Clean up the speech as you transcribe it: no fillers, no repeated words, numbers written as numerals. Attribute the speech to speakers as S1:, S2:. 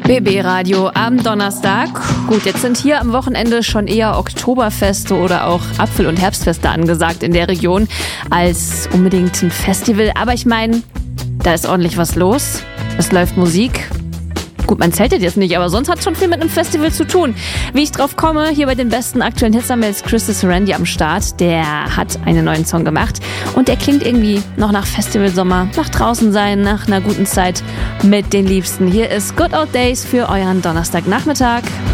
S1: BB Radio am Donnerstag. Gut, jetzt sind hier am Wochenende schon eher Oktoberfeste oder auch Apfel- und Herbstfeste angesagt in der Region als unbedingt ein Festival. Aber ich meine, da ist ordentlich was los. Es läuft Musik. Gut, man zeltet jetzt nicht, aber sonst hat es schon viel mit einem Festival zu tun. Wie ich drauf komme, hier bei den besten aktuellen Hits haben wir jetzt Chris Randy am Start. Der hat einen neuen Song gemacht und der klingt irgendwie noch nach Festivalsommer, nach draußen sein, nach einer guten Zeit mit den Liebsten. Hier ist Good Old Days für euren Donnerstagnachmittag.